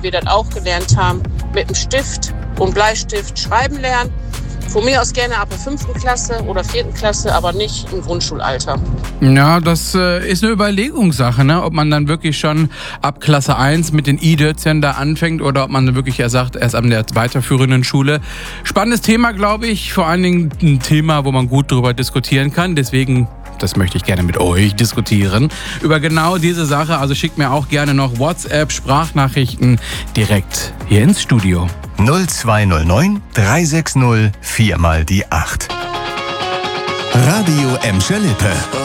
wir das auch gelernt haben, mit dem Stift und Bleistift schreiben lernen. Von mir aus gerne ab der 5. Klasse oder 4. Klasse, aber nicht im Grundschulalter. Ja, das ist eine Überlegungssache, ne? Ob man dann wirklich schon ab Klasse 1 mit den I-Dötzern da anfängt oder ob man dann wirklich erst an der weiterführenden Schule. Spannendes Thema, glaube ich. Vor allen Dingen ein Thema, wo man gut drüber diskutieren kann. Deswegen, das möchte ich gerne mit euch diskutieren. Über genau diese Sache. Also schickt mir auch gerne noch WhatsApp-Sprachnachrichten direkt hier ins Studio. 0209 360 4 mal die 8. Radio Emscher Lippe.